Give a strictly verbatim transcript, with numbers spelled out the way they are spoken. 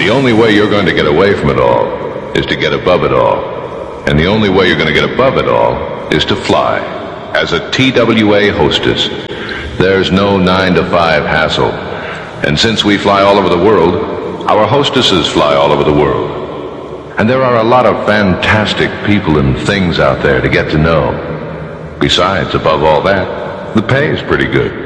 The only way you're going to get away from it all is to get above it all. And the only way you're going to get above it all is to fly. As a T W A hostess, there's no nine to five hassle. And since we fly all over the world, our hostesses fly all over the world. And there are a lot of fantastic people and things out there to get to know. Besides, above all that, the pay is pretty good.